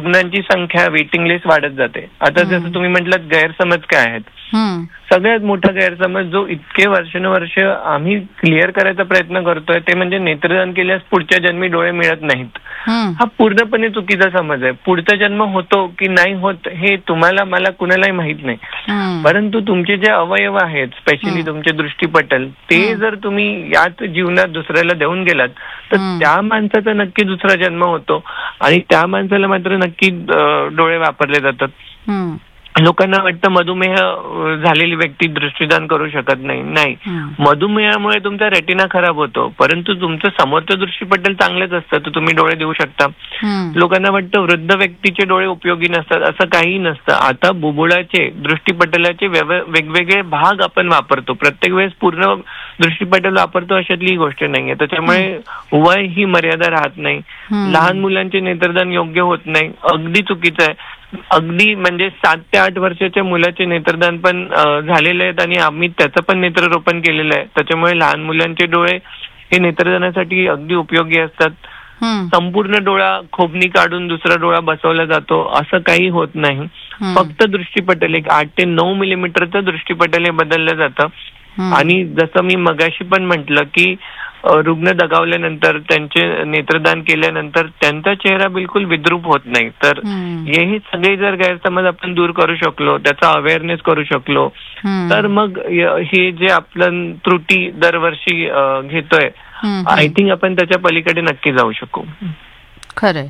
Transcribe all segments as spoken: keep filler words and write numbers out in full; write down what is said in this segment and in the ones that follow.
रुग्णांची संख्या, waiting list वाढत जाते. आता जसं तुम्ही म्हटलं गैरसमज काय आहेत, सगळ्यात मोठा गैरसमज जो इतके वर्षानुवर्ष आम्ही क्लिअर करायचा प्रयत्न करतोय ते म्हणजे नेत्रदान केल्यास पुढच्या जन्मी डोळे मिळत नाहीत. हा पूर्णपणे चुकीचा समज आहे. पुढचा जन्म होतो की नाही होत हे तुम्हाला मला कुणालाही माहित नाही, परंतु तुमचे जे अवयव आहेत, स्पेशली तुमचे दृष्टीपटल, ते जर तुम्ही याच जीवनात दुसऱ्याला देऊन गेलात तर त्या माणसाचा नक्की दुसरा जन्म होतो आणि त्या माणसाला मात्र नक्की डोळे वापरले जातात. लोकांना वाटतं मधुमेह झालेली व्यक्ती दृष्टीदान करू शकत नाही. नाही, मधुमेहामुळे तुमचा रेटिना खराब होतो, परंतु तुमचं समोरचं दृष्टीपटल चांगलंच असतं, तर तुम्ही डोळे देऊ शकता. लोकांना वाटतं वृद्ध व्यक्तीचे डोळे उपयोगी नसतात, असं काही नसतं. आता बुबुळाचे, दृष्टीपटलाचे वेगवेगळे भाग आपण वापरतो, प्रत्येक वेळेस पूर्ण दृष्टीपटल वापरतो अशातली गोष्ट नाहीये. त्याच्यामुळे वय ही मर्यादा राहत नाही. लहान मुलांचे नेत्रदान योग्य होत नाही, अगदी चुकीचं आहे. अगदी म्हणजे सात ते आठ वर्षाच्या मुलाचे नेत्रदान पण झालेले आहेत आणि आम्ही त्याचं पण नेत्ररोपण केलेलं आहे. त्याच्यामुळे लहान मुलांचे डोळे हे नेत्रदानासाठी अगदी उपयोगी असतात. संपूर्ण डोळा खोबणी काढून दुसरा डोळा बसवला जातो असं काही होत नाही. फक्त दृष्टीपटल एक आठ ते नऊ मिलीमीटरचं दृष्टीपटल हे बदललं जातं. आणि जसं मी मगाशी पण म्हटलं की रुग्ण दगावल्यानंतर, त्यांचे नेत्रदान केल्यानंतर त्यांचा चेहरा बिलकुल विद्रूप होत नाही. तर हे सगळे जर गैरसमज आपण दूर करू शकलो, त्याचा अवेअरनेस करू शकलो, तर मग हे जे आपलं त्रुटी दरवर्षी घेतोय, आय थिंक आपण त्याच्या पलीकडे नक्की जाऊ शकू. खरंय.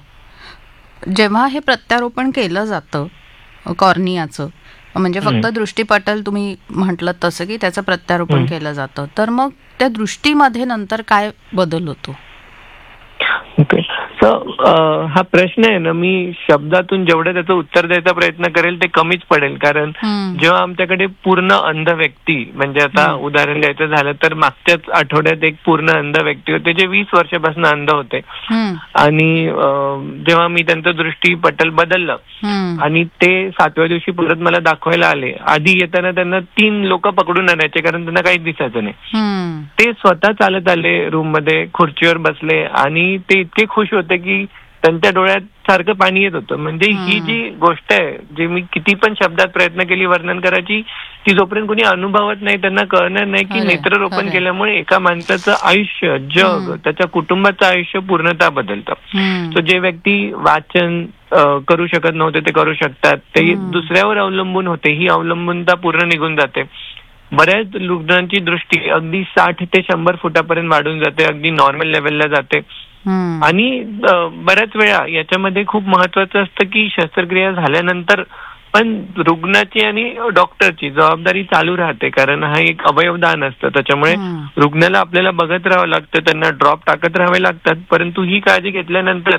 जेव्हा हे प्रत्यारोपण केलं जातं कॉर्नियाचं, म्हणजे फक्त दृष्टीपटल तुम्ही म्हटलं तसं की त्याचं प्रत्यारोपण केलं जातं, तर मग त्या दृष्टीमध्ये नंतर काय बदल होतो? ओके, सो हा प्रश्न आहे ना, मी शब्दातून जेवढं त्याचं उत्तर द्यायचा प्रयत्न करेल ते कमीच पडेल. कारण जेव्हा आमच्याकडे पूर्ण अंध व्यक्ती, म्हणजे आता उदाहरण द्यायचं झालं तर मागच्याच आठवड्यात एक पूर्ण अंध व्यक्ती होते जे वीस वर्षापासून अंध होते, आणि जेव्हा मी त्यांचं दृष्टीपटल बदललं आणि ते सातव्या दिवशी परत मला दाखवायला आले, आधी येताना त्यांना तीन लोक पकडून आणायचे कारण त्यांना काहीच दिसायचं नाही. ते स्वतः चालत आले रूम मध्ये, खुर्चीवर बसले आणि ते इतके खुश होते की त्यांच्या डोळ्यात सारखं पाणी येत होतं. म्हणजे ही जी गोष्ट आहे, जी मी किती पण शब्दात प्रयत्न केली वर्णन करायची, ती जोपर्यंत कोणी अनुभवत नाही त्यांना कळणार नाही की नेत्ररोपण केल्यामुळे एका माणसाचं आयुष्य, जग, त्याच्या कुटुंबाचं आयुष्य पूर्णतः बदलतं. सो जे व्यक्ती वाचन करू शकत नव्हते ते करू शकतात, ते दुसऱ्यावर अवलंबून होते, ही अवलंबूनता पूर्ण निघून जाते. बऱ्याच रुग्णांची दृष्टी अगदी साठ ते शंभर फुटापर्यंत वाढून जाते, अगदी नॉर्मल लेवलला जाते. आणि बऱ्याच वेळा याच्यामध्ये खूप महत्वाचं असतं की शस्त्रक्रिया झाल्यानंतर पण रुग्णाची आणि डॉक्टरची जबाबदारी चालू राहते, कारण हा एक अवयवदान असतं. त्याच्यामुळे रुग्णाला आपल्याला बघत राहावं लागतं, त्यांना ड्रॉप टाकत राहावे लागतात. परंतु ही काळजी घेतल्यानंतर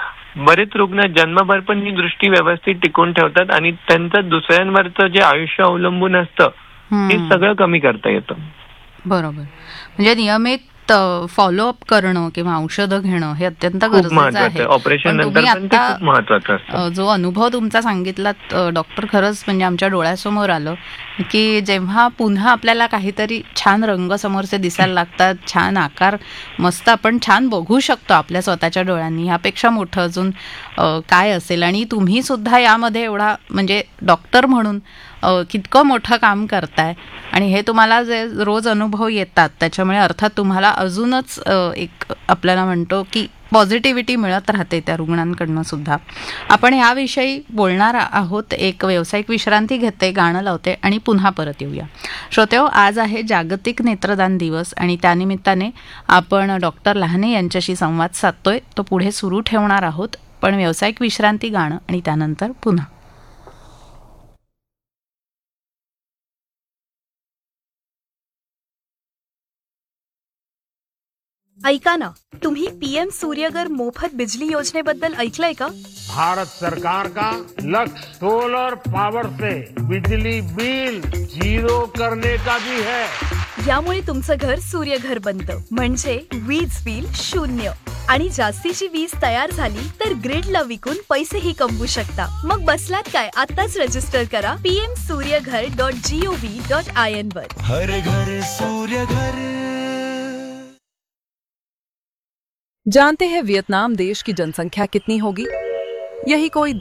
बरेच रुग्ण जन्मभर पण ही दृष्टी व्यवस्थित टिकून ठेवतात आणि त्यांचं दुसऱ्यांवरचं जे आयुष्य अवलंबून असतं हे सगळं कमी करता येतं. बरोबर. म्हणजे नियमित फॉलोअप करणं किंवा औषधं घेणं हे अत्यंत गरजेचं आहे. ऑपरेशन नंतर आता महत्वाचं असतं. जो अनुभव तुमचा सांगितलात डॉक्टर, खरंच म्हणजे आमच्या डोळ्यासमोर आलं की जेव्हा पुन्हा आपल्याला काहीतरी छान रंग समोरचे दिसायला लागतात, छान आकार, मस्त आपण छान बघू शकतो आपल्या स्वतःच्या डोळ्यांनी, ह्यापेक्षा मोठं अजून काय असेल. आणि तुम्ही सुद्धा यामध्ये एवढा म्हणजे डॉक्टर म्हणून कितकं मोठं काम करताय आणि हे तुम्हाला जे रोज अनुभव येतात त्याच्यामुळे अर्थात तुम्हाला अजूनच एक आपल्याला म्हणतो की पॉझिटिव्हिटी मिळत राहते त्या रुग्णांकडनं सुद्धा. आपण याविषयी बोलणार आहोत. एक व्यावसायिक विश्रांती घेते, गाणं लावते आणि पुन्हा परत येऊया. श्रोतेहो, आज आहे जागतिक नेत्रदान दिवस आणि त्यानिमित्ताने आपण डॉक्टर लहाने यांच्याशी संवाद साधतोय. तो पुढे सुरू ठेवणार आहोत, पण व्यावसायिक विश्रांती, गाणं आणि त्यानंतर पुन्हा. ऐका ना, तुम्ही पीएम सूर्यघर मोफत बिजली योजनेबद्दल ऐकलंय का? भारत सरकार का लक्ष्य सोलर पावर से बिजली बिल जीरो करने का भी है. यामुळे तुमचं घर सूर्यघर बनतं, म्हणजे वीज बिल शून्य. आणि जास्तीची वीज तयार झाली तर ग्रिडला विकून पैसेही कमवू शकता. मग बसलात काय, आताच रजिस्टर करा PM Surya Ghar dot G O V dot I N वर. हर घर सूर्यघर. जानते हैं वियतनाम देश की जनसंख्या कितनी होगी? यही कोई